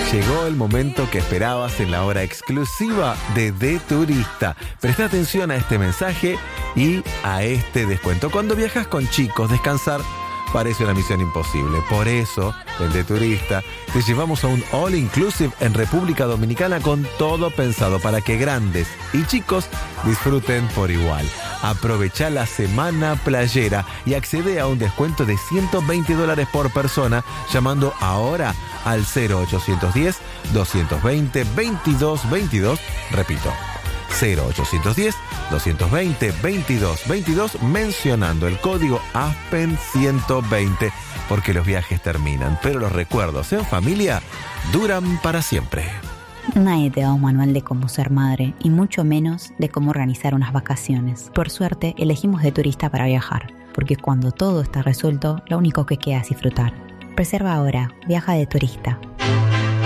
Llegó el momento que esperabas en la hora exclusiva de Turista. Presta atención a este mensaje y a este descuento. Cuando viajas con chicos, descansar parece una misión imposible. Por eso, en De Turista, te llevamos a un all inclusive en República Dominicana con todo pensado para que grandes y chicos disfruten por igual. Aprovecha la semana playera y accede a un descuento de $120 por persona llamando ahora al 0810-220-2222. Repito, 0810-220-2222 mencionando el código ASPEN120 porque los viajes terminan, pero los recuerdos en familia duran para siempre. Nadie te da un manual de cómo ser madre y mucho menos de cómo organizar unas vacaciones. Por suerte, elegimos De Turista para viajar, porque cuando todo está resuelto, lo único que queda es disfrutar. Reserva ahora, viaja De Turista.